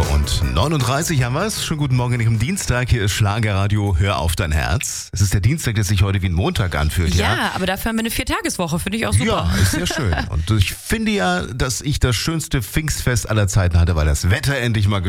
7:39 haben wir es. Schönen guten Morgen am Dienstag. Hier ist Schlagerradio. Hör auf dein Herz. Es ist der Dienstag, der sich heute wie ein Montag anfühlt. Ja, aber dafür haben wir eine 4-Tageswoche. Finde ich auch super. Ja, ist sehr schön. Und ich finde ja, dass ich das schönste Pfingstfest aller Zeiten hatte, weil das Wetter endlich mal